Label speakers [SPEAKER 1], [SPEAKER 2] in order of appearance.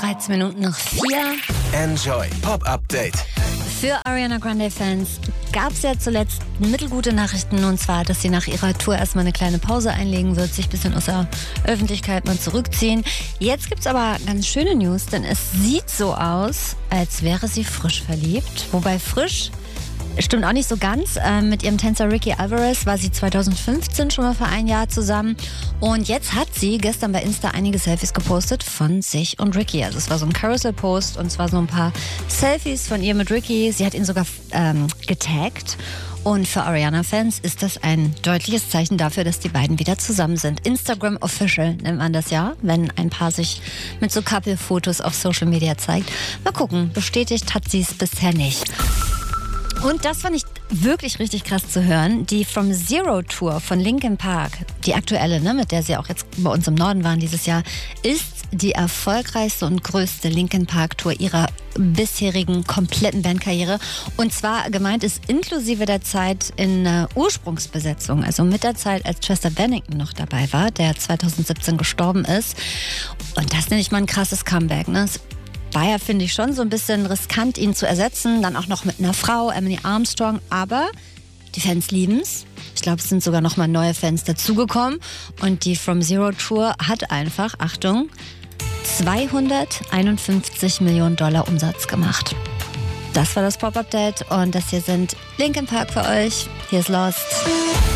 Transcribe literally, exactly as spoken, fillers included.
[SPEAKER 1] dreizehn Minuten nach vier.
[SPEAKER 2] Enjoy Pop Update.
[SPEAKER 1] Für Ariana Grande-Fans gab es ja zuletzt mittelgute Nachrichten, und zwar, dass sie nach ihrer Tour erstmal eine kleine Pause einlegen wird, sich ein bisschen aus der Öffentlichkeit mal zurückziehen. Jetzt gibt es aber ganz schöne News, denn es sieht so aus, als wäre sie frisch verliebt. Wobei frisch stimmt auch nicht so ganz. Ähm, mit ihrem Tänzer Ricky Alvarez war sie zweitausendfünfzehn schon mal für ein Jahr zusammen. Und jetzt hat sie gestern bei Insta einige Selfies gepostet von sich und Ricky. Also es war so ein Carousel-Post, und zwar so ein paar Selfies von ihr mit Ricky. Sie hat ihn sogar ähm, getaggt. Und für Ariana-Fans ist das ein deutliches Zeichen dafür, dass die beiden wieder zusammen sind. Instagram Official nennt man das ja, wenn ein Paar sich mit so Couple-Fotos auf Social Media zeigt. Mal gucken, bestätigt hat sie es bisher nicht. Und das fand ich wirklich richtig krass zu hören. Die From Zero Tour von Linkin Park, die aktuelle, ne, mit der sie auch jetzt bei uns im Norden waren dieses Jahr, ist die erfolgreichste und größte Linkin Park Tour ihrer bisherigen kompletten Bandkarriere. Und zwar gemeint ist inklusive der Zeit in äh, Ursprungsbesetzung, also mit der Zeit, als Chester Bennington noch dabei war, der zweitausendsiebzehn gestorben ist. Und das nenne ich mal ein krasses Comeback, ne? War ja, finde ich, schon so ein bisschen riskant, ihn zu ersetzen. Dann auch noch mit einer Frau, Emily Armstrong. Aber die Fans lieben's. Ich glaube, es sind sogar noch mal neue Fans dazugekommen. Und die From Zero Tour hat einfach, Achtung, zweihunderteinundfünfzig Millionen Dollar Umsatz gemacht. Das war das Pop-Update. Und das hier sind Linkin Park für euch. Hier ist Lost.